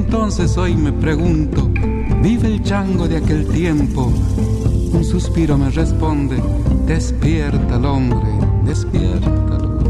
entonces hoy me pregunto, ¿vive el chango de aquel tiempo? Un suspiro me responde, despierta al hombre, despierta al